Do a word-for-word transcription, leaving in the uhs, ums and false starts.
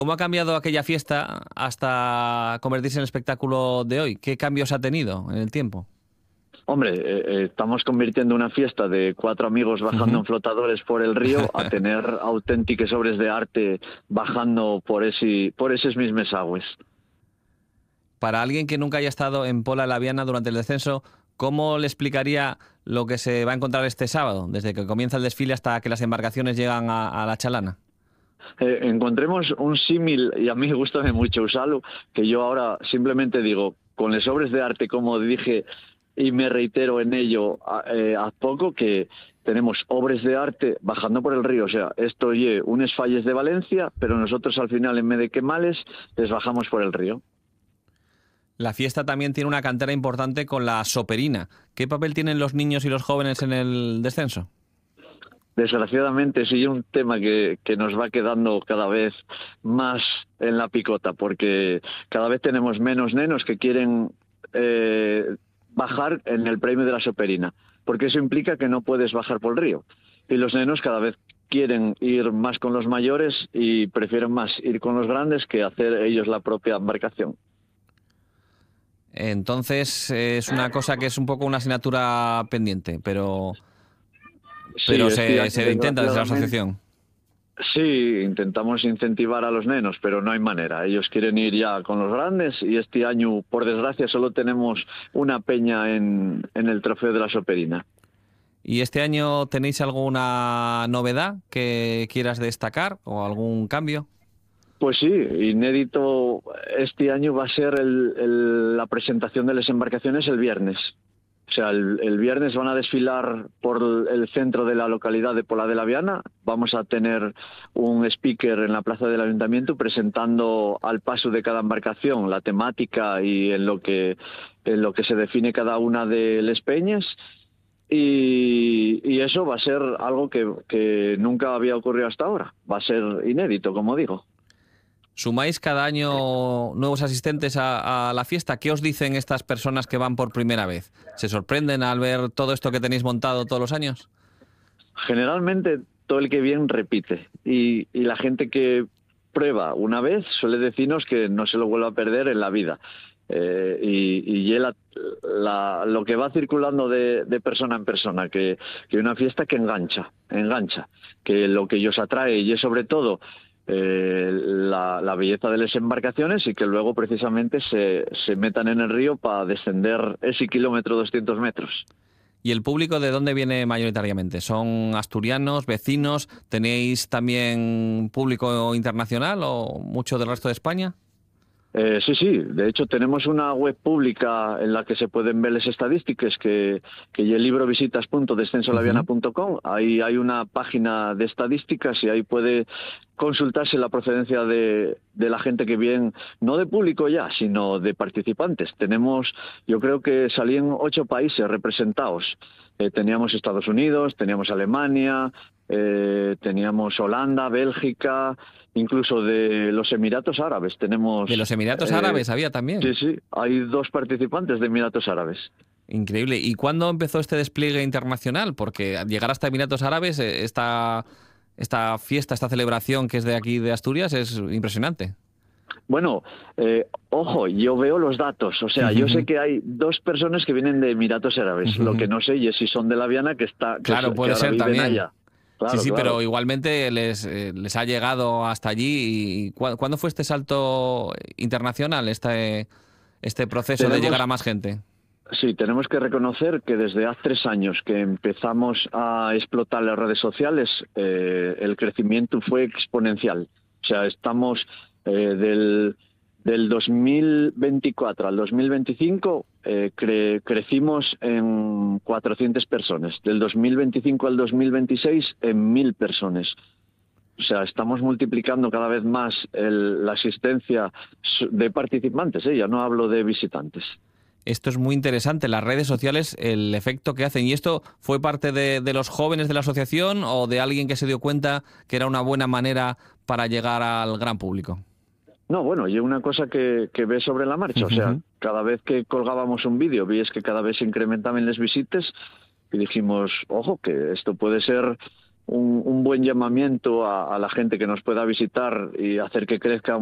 ¿Cómo ha cambiado aquella fiesta hasta convertirse en el espectáculo de hoy? ¿Qué cambios ha tenido en el tiempo? Hombre, eh, eh, estamos convirtiendo una fiesta de cuatro amigos bajando Ujú. en flotadores por el río a tener auténticas obras de arte bajando por ese, por esos mismos aguas. Para alguien que nunca haya estado en Pola la Viana durante el descenso, ¿cómo le explicaría lo que se va a encontrar este sábado, desde que comienza el desfile hasta que las embarcaciones llegan a, a la Chalana? Eh, encontremos un símil, y a mí me gusta mucho usarlo, que yo ahora simplemente digo, con las obras de arte, como dije, y me reitero en ello a, eh, a poco, que tenemos obras de arte bajando por el río. O sea, esto es unas falles de Valencia, pero nosotros al final, en vez de quemales, les bajamos por el río. La fiesta también tiene una cantera importante con la soperina. ¿Qué papel tienen los niños y los jóvenes en el descenso? Desgraciadamente sí es un tema que, que nos va quedando cada vez más en la picota, porque cada vez tenemos menos nenos que quieren eh, bajar en el premio de la soperina, porque eso implica que no puedes bajar por el río. Y los nenos cada vez quieren ir más con los mayores y prefieren más ir con los grandes que hacer ellos la propia embarcación. Entonces es una cosa que es un poco una asignatura pendiente, pero, Sí, pero este se, año se intenta desde la desgraciadamente. asociación. Sí, intentamos incentivar a los nenos, pero no hay manera. Ellos quieren ir ya con los grandes y este año, por desgracia, solo tenemos una peña en, en el trofeo de la Soperina. ¿Y este año tenéis alguna novedad que quieras destacar o algún cambio? Pues sí, inédito este año va a ser el, el, la presentación de las embarcaciones el viernes. O sea, el, el viernes van a desfilar por el centro de la localidad de Pola de la Viana. Vamos a tener un speaker en la plaza del ayuntamiento presentando al paso de cada embarcación la temática y en lo que, en lo que se define cada una de las peñas. Y, y eso va a ser algo que, que nunca había ocurrido hasta ahora. Va a ser inédito, como digo. ¿Sumáis cada año nuevos asistentes a, a la fiesta? ¿Qué os dicen estas personas que van por primera vez? ¿Se sorprenden al ver todo esto que tenéis montado todos los años? Generalmente todo el que viene repite y, y la gente que prueba una vez suele decirnos que no se lo vuelva a perder en la vida. Eh, y y la, la, lo que va circulando de, de persona en persona, que, que una fiesta que engancha, engancha, que lo que ellos atrae y es sobre todo eh, la, la belleza de las embarcaciones y que luego precisamente se, se metan en el río para descender ese kilómetro doscientos metros. ¿Y el público de dónde viene mayoritariamente? ¿Son asturianos, vecinos? ¿Tenéis también público internacional o mucho del resto de España? Eh, sí, sí. De hecho, tenemos una web pública en la que se pueden ver las estadísticas, que, que es el libro visitas punto descenso la viana punto com. Ahí hay una página de estadísticas y ahí puede consultarse la procedencia de, de la gente que viene, no de público ya, sino de participantes. Tenemos, yo creo que salían ocho países representados. Eh, teníamos Estados Unidos, teníamos Alemania, eh, teníamos Holanda, Bélgica, incluso de los Emiratos Árabes tenemos. ¿De los Emiratos Eh, Árabes había también? sí, sí, hay dos participantes de Emiratos Árabes. Increíble. ¿Y cuándo empezó este despliegue internacional? Porque al llegar hasta Emiratos Árabes, eh, esta, esta fiesta, esta celebración que es de aquí de Asturias es impresionante. Bueno, eh, ojo, yo veo los datos. O sea, yo sé que hay dos personas que vienen de Emiratos Árabes. Lo que no sé es si son de la Viana, que está que, Claro, que puede ahora ser viven también. allá. Sí, Claro, sí, claro. pero igualmente les, eh, les ha llegado hasta allí. ¿Y cu- cuándo fue este salto internacional, este, este proceso de Tenemos, llegar a más gente? sí, tenemos que reconocer que desde hace tres años que empezamos a explotar las redes sociales, eh, el crecimiento fue exponencial. O sea, estamos eh, del, del dos mil veinticuatro al dos mil veinticinco, eh, cre, crecimos en cuatrocientas personas. Del dos mil veinticinco al dos mil veintiséis en mil personas. O sea, estamos multiplicando cada vez más el, la asistencia de participantes, ¿eh? Ya no hablo de visitantes. Esto es muy interesante, las redes sociales, el efecto que hacen. ¿Y esto fue parte de, de los jóvenes de la asociación o de alguien que se dio cuenta que era una buena manera para llegar al gran público? No, bueno, y una cosa que, que ves sobre la marcha. O sea, cada vez que colgábamos un vídeo, vi es que cada vez se incrementaban las visitas y dijimos, ojo, que esto puede ser un, un buen llamamiento a, a la gente que nos pueda visitar y hacer que crezca